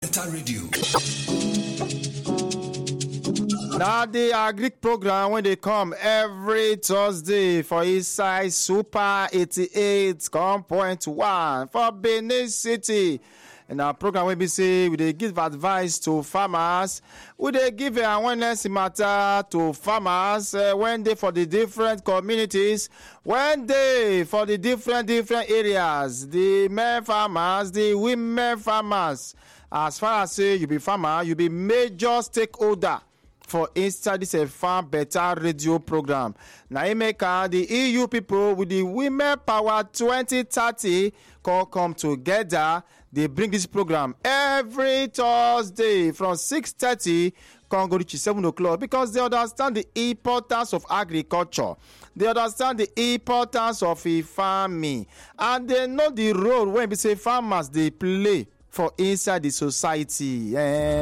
Better Radio. Now the agric program when they come every Thursday for Eastside Super 88.1 for Benin City. And our program will be say we they give advice to farmers. We they give awareness matter to farmers when they for the different communities, when they for the different areas, the men farmers, the women farmers. As far as say you be farmer, you be major stakeholder for inside this Farm Better Radio program. Now, the EU people with the Women Power 2030 come together. They bring this program every Thursday from 6:30 go reach 7 o'clock because they understand the importance of agriculture. They understand the importance of farming, and they know the role when we say farmers they play for inside the society.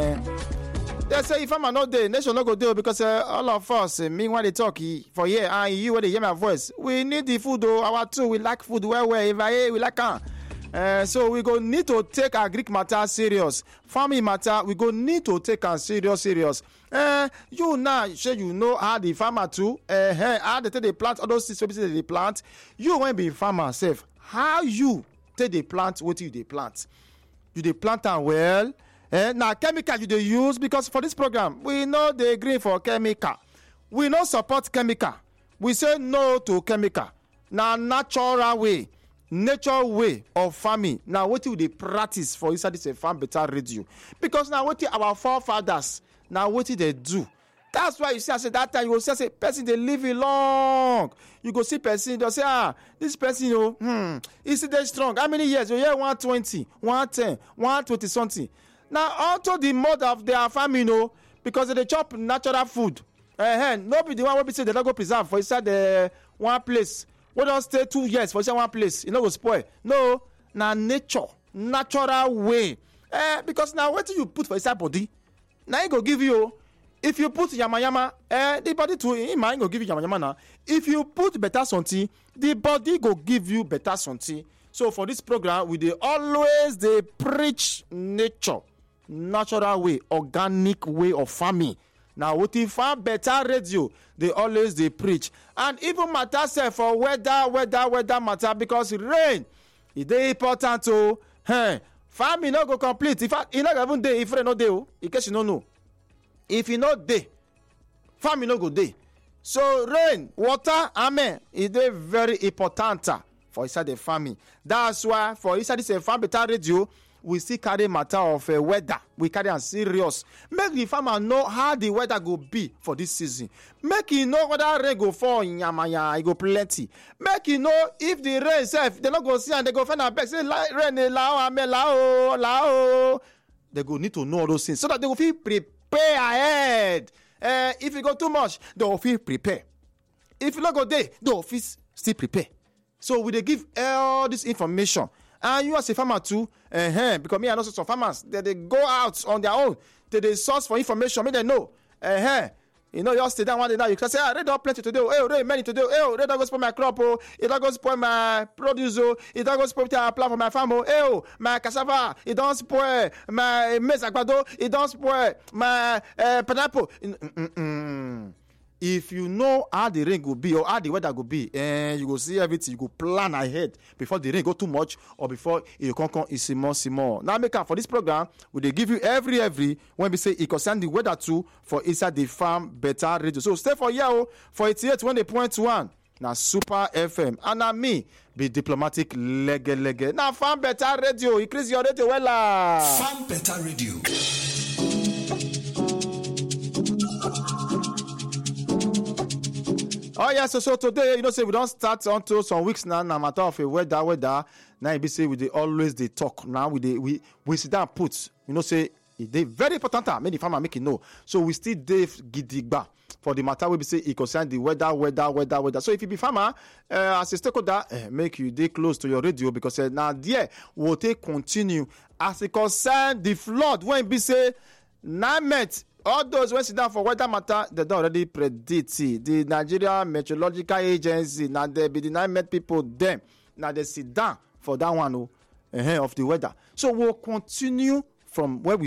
They say if I'm not there, nation not go there because all of us, meanwhile they talk for here and you when they hear my voice, we need the food though. Our too, we like food well. If I hear, we like so we go need to take agric matter serious. Farming matter, we go need to take and serious. You now, sure you know how the farmer too, how they take the plant, all those things they plant. You when be farmer self, how you take the plant, what you they plant? You they plant and well. Now chemical you dey use because for this program we know they agree for chemical. We no support chemical. We say no to chemical. Now natural way, nature way of farming. Now what you dey practice for inside this Farm Better Radio? Because now what our forefathers now what they do. That's why you see I say that time you go see say person they live long. You go see person they say this person is they strong. How many years? You hear 120, 110, 120 something. Now, also the mode of their farming, because they chop natural food. Nobody the one will be say they don't go preserve for inside the one place. We don't stay 2 years for inside one place. You know, go spoil. No, now nature, natural way. Because now what do you put for inside body? Now it go give you. If you put yama, the body too in mind go give you yama now. If you put better something, the body go give you better something. So for this program, we they always they preach nature. Natural way, organic way of farming. Now with the Farm Better Radio, they always they preach. And even matter say for weather matter because rain is very important to farming not go complete. In fact, you not even day if rain no day, in case you don't know. If you not day, farming no go day. So rain, water, amen, is very important for inside the farming. That's why for inside this Farm Better Radio, we still carry matter of weather. We carry on serious. Make the farmer know how the weather go be for this season. Make he know whether rain go fall in Yamaya, it go plenty. Make he know if the rain self, they not go see and they go find a back. Say rain lao. They go need to know all those things so that they will feel prepare ahead. If you go too much, they will feel prepare. If you not go there, the office still prepare. So we they give all this information. And you as a farmer too, because me and also some farmers, they go out on their own, they source for information, make they know. You know, you stay down one day now, you can say, rain don't plenty today, rain many today, rain don't go spoil my crop, it don't go spoil my produce, it don't go spoil I plant for my farm, my cassava, it don't spoil my maize agbado, it don't spoil my pineapple. If you know how the rain go be or how the weather go be, you go see everything, you go plan ahead before the rain go too much or before you come is small. Now make up for this program, we they give you every when we say it concern the weather too for inside the Farm Better Radio. So stay for here for 88.1. Now Super FM and now me be diplomatic lege. Now Farm Better Radio, increase your radio well. Farm Better Radio. Oh yeah, so today, you know, say we don't start until some weeks now. Now matter of a weather. Now it be say we always they talk. Now we sit down put. You know, say they very important. Many farmer make it know. So we still gidigba for the matter. We be say it concern the weather. So if you be farmer, as a stakeholder, make you dey close to your radio because now there will take continue as it concern the flood when be say 9 months. All those who sit down for weather matter, they don't already predict it. The Nigeria Meteorological Agency, now they be the 9 month people, them, now they sit down for that one of the weather. So we'll continue from where we